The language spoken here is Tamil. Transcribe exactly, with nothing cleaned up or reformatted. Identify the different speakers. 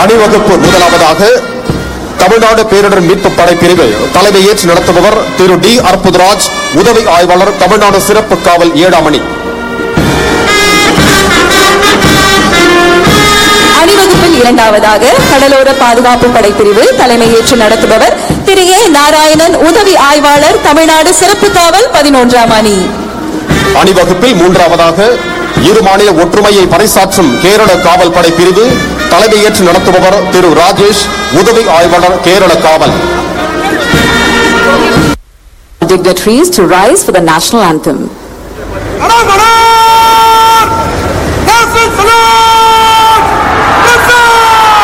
Speaker 1: அணிவகுப்பு முதலாவதாக தமிழ்நாடு பேரிடர் மீட்பு படை பிரிவு தலைமையேற்று நடத்துபவர் திரு டி அற்புதராஜ், உதவி ஆய்வாளர், தமிழ்நாடு சிறப்பு காவல் ஏழாம் அணி.
Speaker 2: அணிவகுப்பில் இரண்டாவதாக கடலோர பாதுகாப்பு படைப்பிரிவு தலைமையேற்று நடத்துபவர் திரு ஏ நாராயணன், உதவி ஆய்வாளர், தமிழ்நாடு சிறப்பு காவல் பதினொன்றாம் அணி.
Speaker 1: அணிவகுப்பில் மூன்றாவதாக இரு மாநில ஒற்றுமையை பறைசாற்றும் கேரள காவல் படை பிரிவு தலைமையேற்று நடத்துபவர் திரு ராஜேஷ், உதவி ஆய்வாளர், கேரள காவல்.
Speaker 2: Dignitaries to rise for the national anthem.